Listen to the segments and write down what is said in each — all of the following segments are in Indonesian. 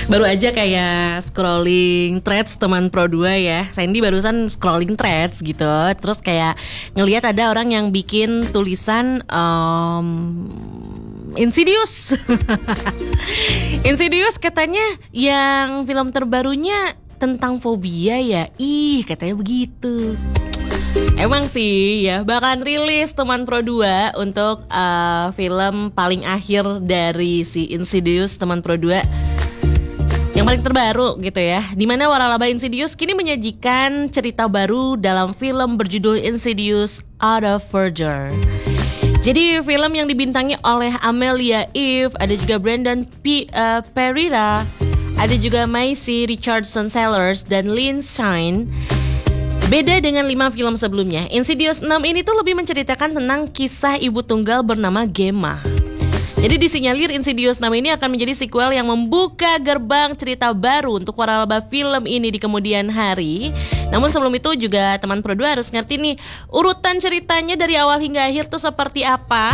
Baru aja kayak scrolling threads teman Pro 2 ya. Sandy barusan scrolling threads gitu. Terus kayak ngelihat ada orang yang bikin tulisan Insidious. Insidious katanya yang film terbarunya tentang fobia ya. Ih, katanya begitu. Emang sih ya, bahkan rilis teman Pro 2 untuk film paling akhir dari si Insidious teman Pro 2 yang paling terbaru gitu ya. Dimana waralaba Insidious kini menyajikan cerita baru dalam film berjudul Insidious Out of Verger. Jadi film yang dibintangi oleh Amelia Eve, ada juga Brandon Pereira, ada juga Macy Richardson Sellers dan Lynn Shine. Beda dengan 5 film sebelumnya, Insidious 6 ini tuh lebih menceritakan tentang kisah ibu tunggal bernama Gemma. Jadi disinyalir Insidious 6 ini akan menjadi sequel yang membuka gerbang cerita baru untuk waralaba film ini di kemudian hari. Namun sebelum itu juga teman Pro 2 harus ngerti nih, urutan ceritanya dari awal hingga akhir tuh seperti apa.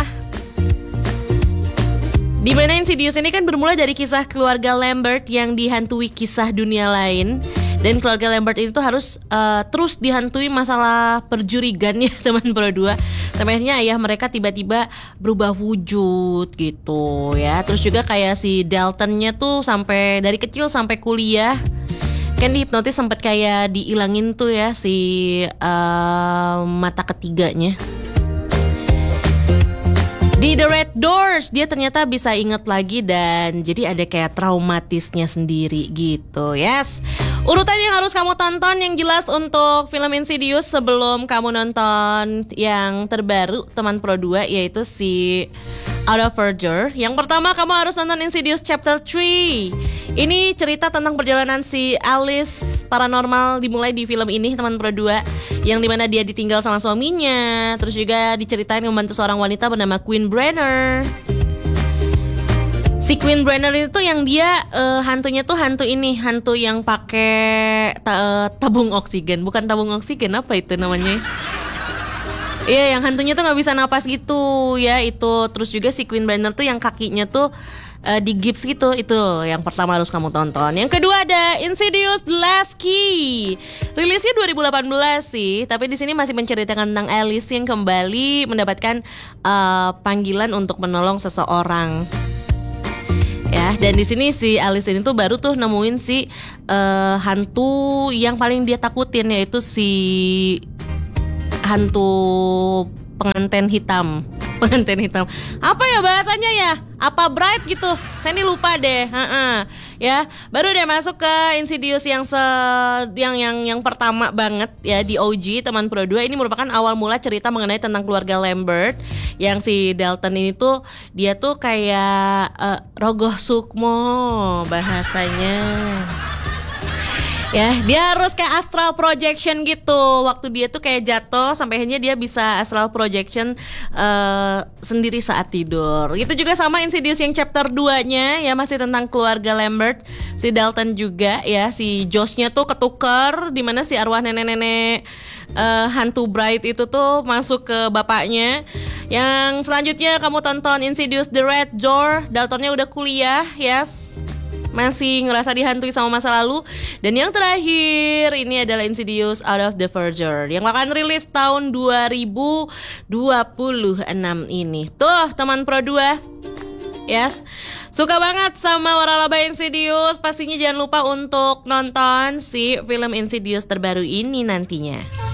Dimana Insidious ini kan bermula dari kisah keluarga Lambert yang dihantui kisah dunia lain. Dan keluarga Lambert itu harus terus dihantui masalah perjurigannya teman Pro 2. Sampai akhirnya ayah mereka tiba-tiba berubah wujud gitu ya. Terus juga kayak si Daltonnya tuh sampai dari kecil sampai kuliah kan dihipnotis, sempat kayak diilangin tuh ya si mata ketiganya. Di The Red Doors dia ternyata bisa inget lagi dan jadi ada kayak traumatisnya sendiri gitu. Yes. Urutan yang harus kamu tonton yang jelas untuk film Insidious sebelum kamu nonton yang terbaru teman Pro 2 yaitu si Out of Verger. Yang pertama kamu harus nonton Insidious Chapter 3. Ini cerita tentang perjalanan si Alice paranormal dimulai di film ini teman Pro 2, yang dimana dia ditinggal sama suaminya. Terus juga diceritain membantu seorang wanita bernama Queen Brenner. Si Queen Brenner itu yang dia hantunya tuh hantu yang pakai tabung oksigen, bukan tabung oksigen, apa itu namanya? Iya, yang hantunya tuh nggak bisa napas gitu ya itu. Terus juga si Queen Brenner tuh yang kakinya tuh di gips gitu. Itu yang pertama harus kamu tonton. Yang kedua ada Insidious The Last Key. Rilisnya 2018 sih, tapi di sini masih menceritakan tentang Alice yang kembali mendapatkan panggilan untuk menolong seseorang. Ya, dan di sini si Alice ini tuh baru tuh nemuin si hantu yang paling dia takutin, yaitu si hantu pengantin hitam. Pengantin hitam. Apa ya bahasanya ya? Apa Bright gitu? Saya ini lupa deh. Ya, baru deh masuk ke Insidious yang pertama banget ya di OG teman Pro 2. Ini merupakan awal mula cerita mengenai tentang keluarga Lambert. Yang si Dalton ini tuh dia tuh kayak rogoh sukmo bahasanya. Ya, dia harus kayak astral projection gitu. Waktu dia tuh kayak jatuh sampai akhirnya dia bisa astral projection sendiri saat tidur. Itu juga sama Insidious yang chapter 2-nya ya, masih tentang keluarga Lambert. Si Dalton juga ya, si Josh-nya tuh ketuker di mana si arwah nenek-nenek hantu Bright itu tuh masuk ke bapaknya. Yang selanjutnya kamu tonton Insidious The Red Door. Daltonnya udah kuliah, yes. Masih ngerasa dihantui sama masa lalu. Dan yang terakhir ini adalah Insidious Out of the Verger yang akan rilis tahun 2026 ini. Tuh teman Pro 2, yes, suka banget sama waralaba Insidious, pastinya jangan lupa untuk nonton si film Insidious terbaru ini nantinya.